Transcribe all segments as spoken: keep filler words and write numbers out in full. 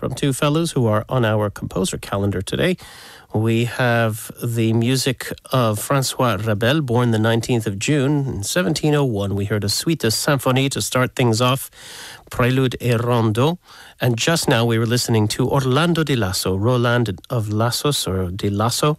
from two fellows who are on our composer calendar today. We have the music of François Rabel, born the nineteenth of June in seventeen oh one. We heard a suite of symphonie to start things off, Prélude et Rondo. And just now we were listening to Orlando di Lasso, Roland of Lassos, or di Lasso.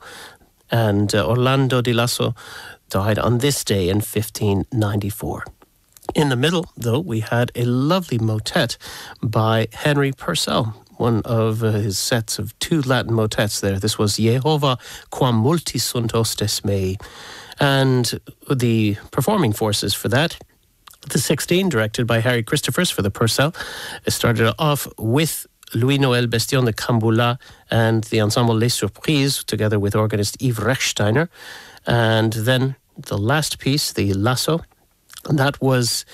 And uh, Orlando di Lasso died on this day in fifteen ninety-four. In the middle, though, we had a lovely motet by Henry Purcell, one of uh, his sets of two Latin motets there. This was Jehovah quam multi sunt hostes mei. And the performing forces for that, the sixteen, directed by Harry Christophers for the Purcell, started off with Louis-Noël Bestion de Camboula and the ensemble Les Surprises, together with organist Yves Rechsteiner. And then the last piece, the Lasso, and that was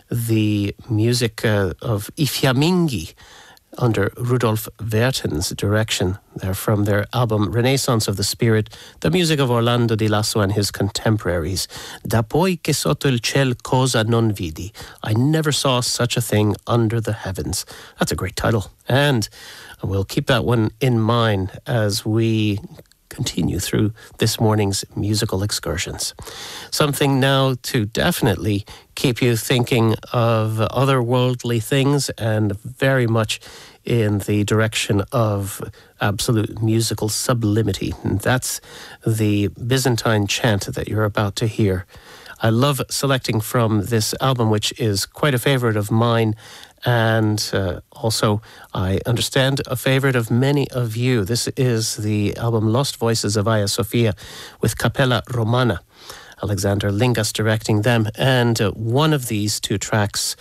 the music uh, of I Fiamminghi under Rudolf Verten's direction. They're from their album Renaissance of the Spirit, the music of Orlando di Lasso and his contemporaries. Da poi che sotto il ciel cosa non vidi. I never saw such a thing under the heavens. That's a great title. And we'll keep that one in mind as we continue through this morning's musical excursions. Something now to definitely keep you thinking of otherworldly things and very much in the direction of absolute musical sublimity. And that's the Byzantine chant that you're about to hear. I love selecting from this album, which is quite a favorite of mine, and uh, also, I understand, a favorite of many of you. This is the album Lost Voices of Hagia Sophia with Capella Romana. Alexander Lingas directing them. And uh, one of these two tracks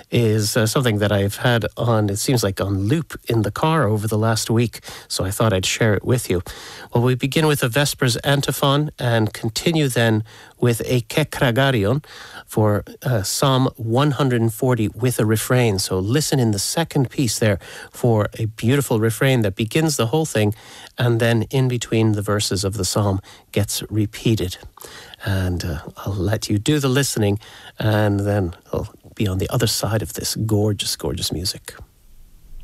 is uh, something that I've had on, it seems like on loop in the car over the last week, so I thought I'd share it with you. Well, we begin with a Vespers antiphon and continue then with a Kekragarion for uh, Psalm one hundred forty with a refrain. So listen in the second piece there for a beautiful refrain that begins the whole thing, and then in between the verses of the psalm gets repeated. And uh, I'll let you do the listening, and then I'll be on the other side of this gorgeous, gorgeous music.